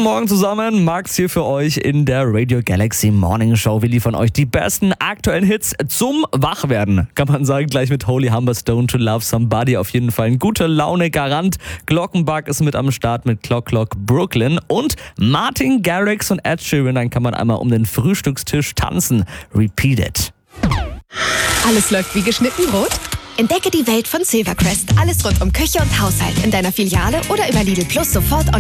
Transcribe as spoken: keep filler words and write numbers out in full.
Guten Morgen zusammen, Max hier für euch in der Radio Galaxy Morning Show. Wir liefern euch die besten aktuellen Hits zum Wachwerden, kann man sagen, gleich mit Holy Humberstone to Love Somebody. Auf jeden Fall ein guter Laune-Garant. Glockenbach ist mit am Start mit Clock Clock Brooklyn und Martin Garrix und Ed Sheeran. Dann kann man einmal um den Frühstückstisch tanzen. Repeat it. Alles läuft wie geschnitten Brot? Entdecke die Welt von Silvercrest. Alles rund um Küche und Haushalt in deiner Filiale oder über Lidl Plus sofort online.